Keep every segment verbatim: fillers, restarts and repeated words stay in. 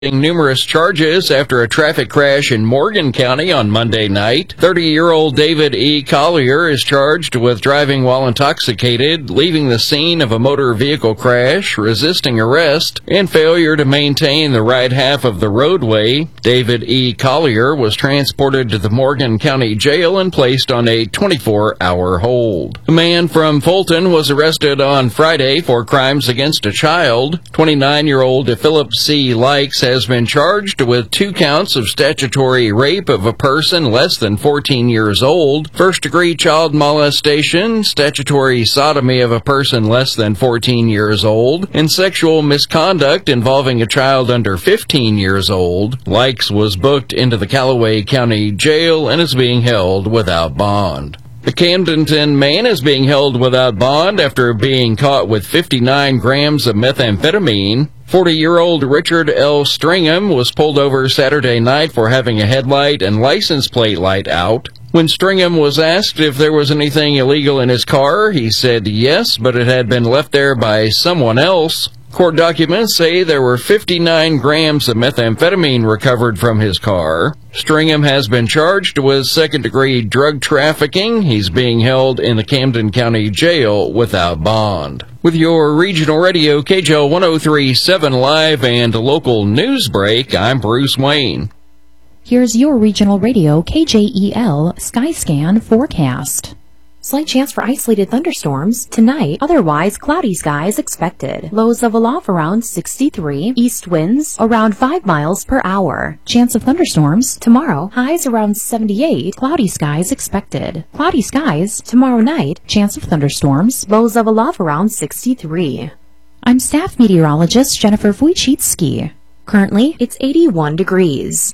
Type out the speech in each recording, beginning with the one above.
Numerous charges after a traffic crash in Morgan County on Monday night. thirty-year-old David E. Collier is charged with driving while intoxicated, leaving the scene of a motor vehicle crash, resisting arrest, and failure to maintain the right half of the roadway. David E. Collier was transported to the Morgan County Jail and placed on a twenty-four hour hold. A man from Fulton was arrested on Friday for crimes against a child. twenty-nine-year-old Philip C. Likes has been charged with two counts of statutory rape of a person less than fourteen years old, first-degree child molestation, statutory sodomy of a person less than fourteen years old, and sexual misconduct involving a child under fifteen years old. Likes was booked into the Callaway County Jail and is being held without bond. The Camdenton man is being held without bond after being caught with fifty-nine grams of methamphetamine. forty-year-old Richard L. Stringham was pulled over Saturday night for having a headlight and license plate light out. When Stringham was asked if there was anything illegal in his car, he said yes, but it had been left there by someone else. Court documents say there were fifty-nine grams of methamphetamine recovered from his car. Stringham has been charged with second-degree drug trafficking. He's being held in the Camden County Jail without bond. With your regional radio, K J L one oh three point seven live and local news break, I'm Bruce Wayne. Here's your regional radio, K J E L Skyscan forecast. Slight chance for isolated thunderstorms tonight, otherwise cloudy skies expected. Lows level off around sixty-three, east winds around five miles per hour. Chance of thunderstorms tomorrow, highs around seventy-eight, cloudy skies expected. Cloudy skies tomorrow night, chance of thunderstorms, lows level off around sixty-three. I'm staff meteorologist Jennifer Wojcicki. Currently, it's eighty-one degrees.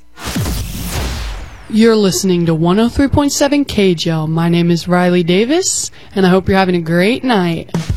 You're listening to one oh three point seven K J L. My name is Riley Davis, and I hope you're having a great night.